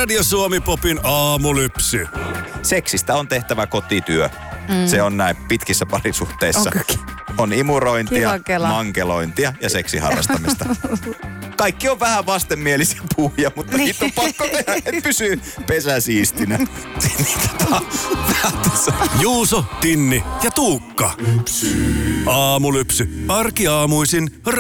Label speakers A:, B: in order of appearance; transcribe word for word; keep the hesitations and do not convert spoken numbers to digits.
A: Radio Suomi Popin aamulypsy.
B: Seksistä on tehtävä kotityö. Mm. Se on näin pitkissä parisuhteissa.
C: Onkokin?
B: On imurointia,
C: Kiva
B: mankelointia ja seksiharrastamista. Kaikki on vähän vastenmielisiä puhuja, mutta niitä on pakko tehdä, että pysyy pesä siistinä.
A: Juuso, Tinni ja Tuukka. Aamulypsy. Arkiaamuisin